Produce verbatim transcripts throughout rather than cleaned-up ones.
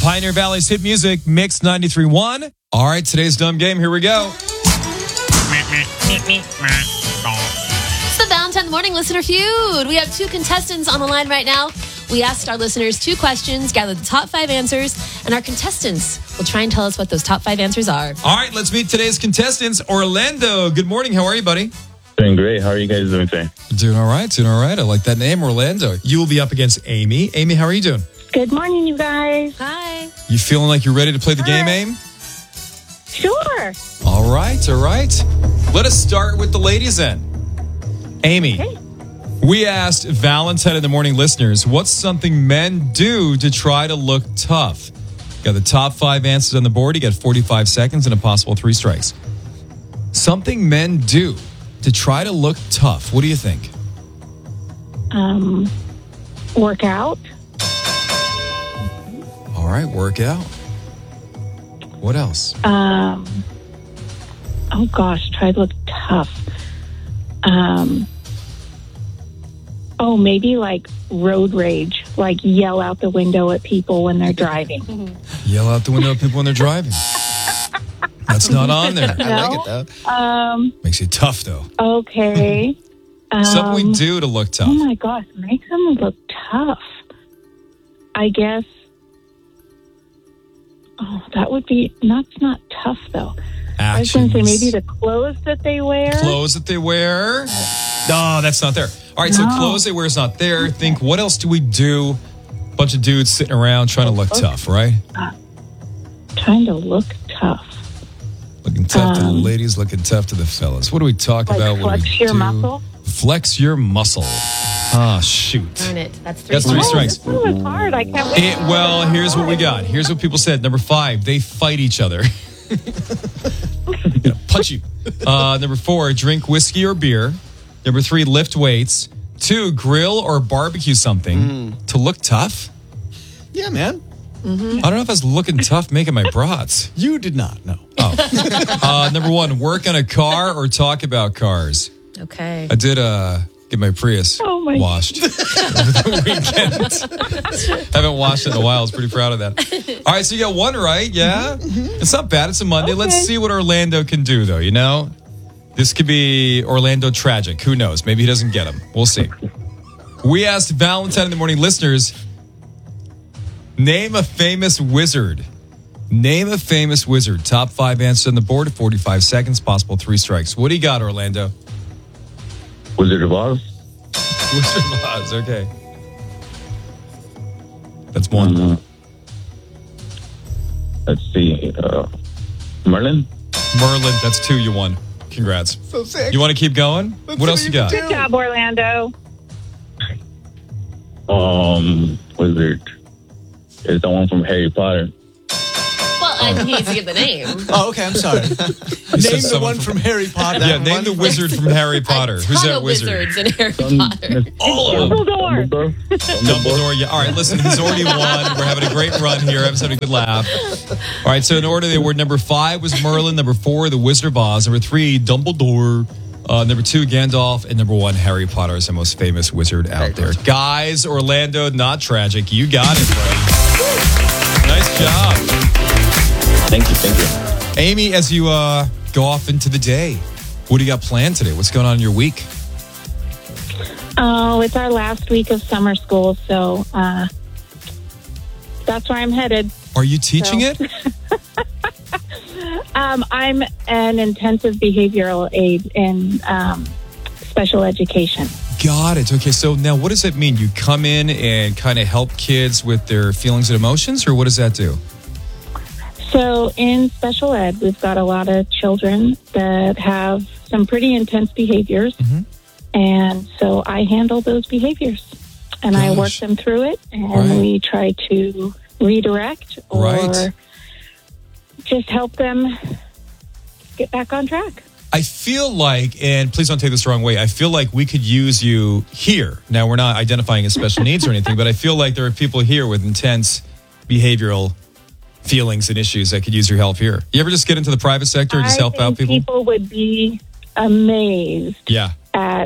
Pioneer Valley's hit music, Mix ninety-three point one. All right, today's dumb game. Here we go. It's the Valentine Morning Listener Feud. We have two contestants on the line right now. We asked our listeners two questions, gathered the top five answers, and our contestants will try and tell us what those top five answers are. All right, let's meet today's contestants. Orlando, good morning. How are you, buddy? Doing great. How are you guys doing today? Doing all right, doing all right. I like that name, Orlando. You will be up against Amy. Amy, how are you doing? Good morning, you guys. Hi. You feeling like you're ready to play the game, Hi. Amy? Sure. All right, all right. Let us start with the ladies then. Amy, Okay. we asked Valentine in the Morning listeners, what's something men do to try to look tough? Got the top five answers on the board. You got forty-five seconds and a possible three strikes. Something men do to try to look tough. What do you think? Um, work out. All right, work out. What else? Um, oh gosh, try to look tough. Um, oh, maybe like road rage, like yell out the window at people when they're driving. Yell out the window at people when they're driving. That's not on there. No? I like it, though. Um, Makes you tough, though. okay. Um, Something we do to look tough. Oh my gosh, make them look tough. I guess. Oh, that would be, that's not tough though. I was going to say maybe the clothes that they wear. Clothes that they wear. No, that's not there. All right, so No. clothes they wear is not there. Think, what else do we do? Bunch of dudes sitting around trying to look tough, right? Trying to look tough. Looking tough to the Um, ladies, looking tough to the fellas. What do we talk Like about? What do flex we your do? muscle. Flex your muscle. Ah, shoot. Darn it. That's three. That's three Oh, strikes. this one was hard. I can't wait. It, well, here's what we got. Here's what people said. Number five, they fight each other. You know, punch you. Uh, number four, drink whiskey or beer. Number three, lift weights. Two, grill or barbecue something to look tough. Yeah, man. I don't know if I was looking tough making my brats. You did not, no. Uh, number one, work on a car or talk about cars. Okay. I did uh, get my Prius Oh, my- washed over the weekend. Haven't washed it in a while. I was pretty proud of that. All right, so you got one right, yeah? It's not bad. It's a Monday. Let's Okay. see what Orlando can do, though, you know? This could be Orlando tragic. Who knows? Maybe he doesn't get him. We'll see. We asked Valentine in the Morning listeners, name a famous wizard. Name a famous wizard. Top five answers on the board, forty-five seconds, possible three strikes. What do you got, Orlando? Wizard of Oz? Wizard of Oz, okay. That's one. Uh, let's see. Uh, Merlin? Merlin, that's two. You won. Congrats. So sick. You want to keep going? Let's What see else you what you got? can Good job, Orlando. Um, Wizard. Is the one from Harry Potter. Well, I need to get the name. Oh, okay, I'm sorry. said Name the someone one from- from Harry Potter. Yeah, name the wizard from Harry Potter. A Who's ton that of wizard? wizards in Harry Potter. All of them. Dumbledore. Dumbledore? Dumbledore, yeah. All right, listen, he's already won. We're having a great run here. I'm just having a good laugh. All right, so in order, they were number five was Merlin, number four, the Wizard of Oz, number three, Dumbledore, uh, number two, Gandalf, and number one, Harry Potter is the most famous wizard out there. Guys, Orlando, not tragic. You got it, buddy. Nice job. Thank you, thank you. Amy, as you uh, go off into the day, what do you got planned today? What's going on in your week? Oh, it's our last week of summer school, so uh, that's where I'm headed. Are you teaching So- it? Um, I'm an intensive behavioral aide in um, special education. Got it. Okay, so now what does that mean? You come in and kind of help kids with their feelings and emotions, or what does that do? So in special ed, we've got a lot of children that have some pretty intense behaviors. Mhm. And so I handle those behaviors and I work Gosh. them through it. And Right. we try to redirect or Right. just help them get back on track. I feel like, and please don't take this the wrong way, I feel like we could use you here. Now, we're not identifying as special needs or anything, but I feel like there are people here with intense behavioral feelings and issues that could use your help here. You ever just get into the private sector and just I help think out people? people would be amazed Yeah. at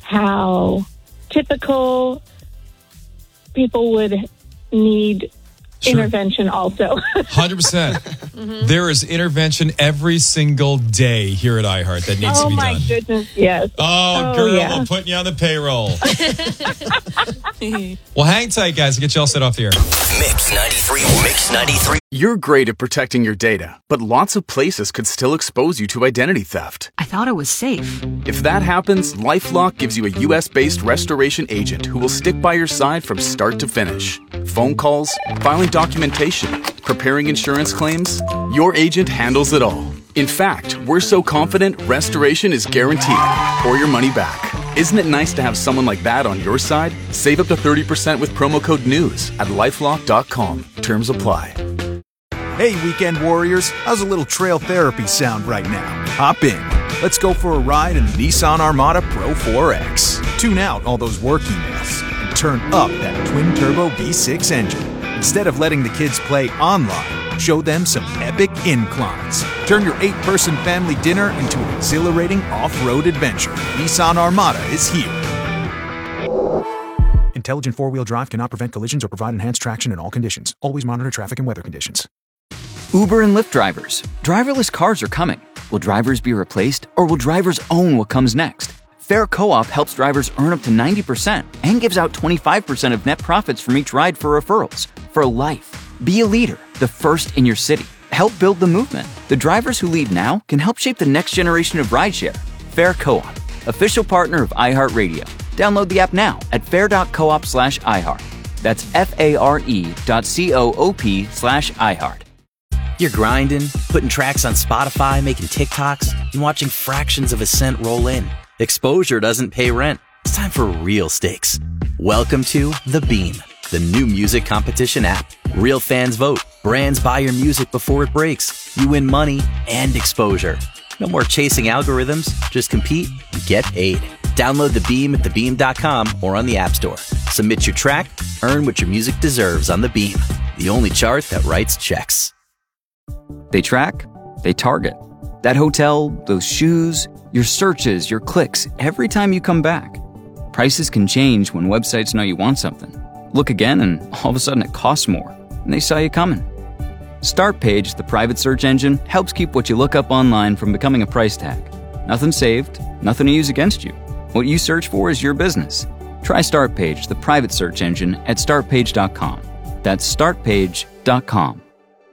how typical people would need Sure. intervention also. one hundred percent. There is intervention every single day here at iHeart that needs Oh to be my done. goodness, yes. Oh, Oh, girl, yeah. I'm putting you on the payroll. Well, hang tight, guys. I'll get you all set off the air. Mix ninety-three. Mix ninety-three. You're great at protecting your data, but lots of places could still expose you to identity theft. I thought it was safe. If that happens, LifeLock gives you a U S-based restoration agent who will stick by your side from start to finish. Phone calls, filing documentation, preparing insurance claims, your agent handles it all. In fact, we're so confident restoration is guaranteed or your money back. Isn't it nice to have someone like that on your side? Save up to thirty percent with promo code NEWS at lifelock dot com. Terms apply. Hey, weekend warriors, how's a little trail therapy sound right now? Hop in. Let's go for a ride in the Nissan Armada Pro four X. Tune out all those work emails and turn up that twin-turbo V six engine. Instead of letting the kids play online, show them some epic inclines. Turn your eight-person family dinner into an exhilarating off-road adventure. Nissan Armada is here. Intelligent four-wheel drive cannot prevent collisions or provide enhanced traction in all conditions. Always monitor traffic and weather conditions. Uber and Lyft drivers. Driverless cars are coming. Will drivers be replaced, or will drivers own what comes next? Fair Co-op helps drivers earn up to ninety percent and gives out twenty-five percent of net profits from each ride for referrals. For life. Be a leader, the first in your city. Help build the movement. The drivers who lead now can help shape the next generation of rideshare. Fair Co-op, official partner of iHeartRadio. Download the app now at fair.coop slash iHeart. That's F-A-R-E dot C-O-O-P slash iHeart. You're grinding, putting tracks on Spotify, making TikToks, and watching fractions of a cent roll in. Exposure doesn't pay rent. It's time for real stakes. Welcome to The Beam, the new music competition app. Real fans vote. Brands buy your music before it breaks. You win money and exposure. No more chasing algorithms. Just compete and get paid. Download The Beam at the beam dot com or on the App Store. Submit your track, earn what your music deserves on The Beam, the only chart that writes checks. They track, they target. That hotel, those shoes, your searches, your clicks, every time you come back. Prices can change when websites know you want something. Look again and all of a sudden it costs more, and they saw you coming. StartPage, the private search engine, helps keep what you look up online from becoming a price tag. Nothing saved, nothing to use against you. What you search for is your business. Try StartPage, the private search engine, at start page dot com. That's start page dot com.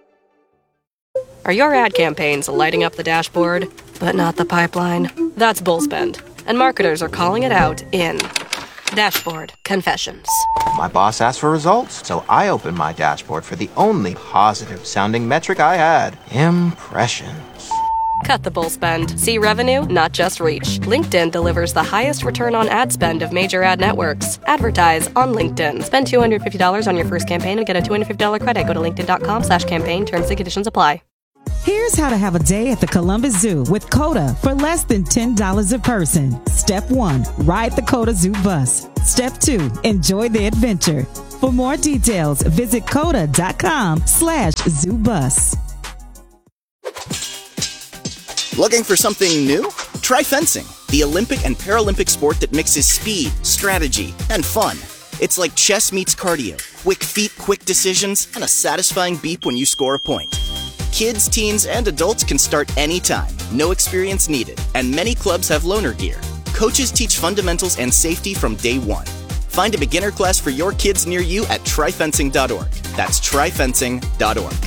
Are your ad campaigns lighting up the dashboard, but not the pipeline? That's Bullspend, and marketers are calling it out in Dashboard Confessions. My boss asked for results, so I opened my dashboard for the only positive-sounding metric I had, impressions. Cut the bull spend. See revenue, not just reach. LinkedIn delivers the highest return on ad spend of major ad networks. Advertise on LinkedIn. Spend two hundred fifty dollars on your first campaign and get a two hundred fifty dollars credit. Go to linkedin.com slash campaign. Terms and conditions apply. Here's how to have a day at the Columbus Zoo with CODA for less than ten dollars a person. Step one, ride the CODA Zoo bus. Step two, enjoy the adventure. For more details, visit coda.com slash zoo bus. Looking for something new? Try fencing, the Olympic and Paralympic sport that mixes speed, strategy, and fun. It's like chess meets cardio, quick feet, quick decisions, and a satisfying beep when you score a point. Kids, teens, and adults can start anytime, no experience needed, and many clubs have loaner gear. Coaches teach fundamentals and safety from day one. Find a beginner class for your kids near you at try fencing dot org. That's try fencing dot org.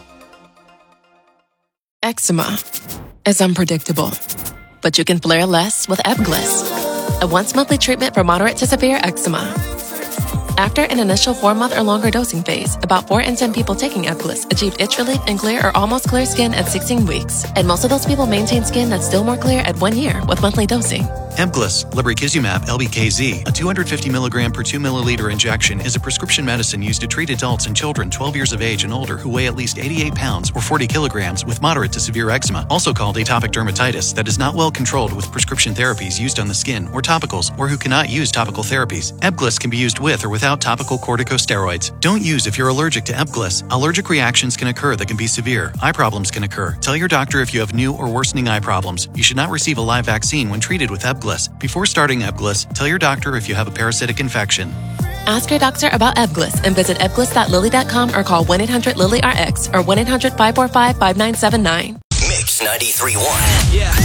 Eczema is unpredictable, but you can flare less with Ebglyss, a once-monthly treatment for moderate to severe eczema. After an initial four-month or longer dosing phase, about four in ten people taking Ebglyss achieved itch relief and clear or almost clear skin at sixteen weeks, and most of those people maintain skin that's still more clear at one year with monthly dosing. Ebglyss, lebrikizumab L B K Z, a two hundred fifty milligram per two milliliter injection, is a prescription medicine used to treat adults and children twelve years of age and older who weigh at least eighty-eight pounds or forty kilograms with moderate to severe eczema, also called atopic dermatitis, that is not well controlled with prescription therapies used on the skin or topicals, or who cannot use topical therapies. Ebglyss can be used with or without topical corticosteroids. Don't use if you're allergic to Ebglyss. Allergic reactions can occur that can be severe. Eye problems can occur. Tell your doctor if you have new or worsening eye problems. You should not receive a live vaccine when treated with Ebglyss. Before starting Ebglyss, tell your doctor if you have a parasitic infection. Ask your doctor about Ebglyss and visit ebglyss dot lilly dot com or call one eight hundred lilly R X or one eight hundred five four five five nine seven nine. Mix ninety-three point one. Yeah.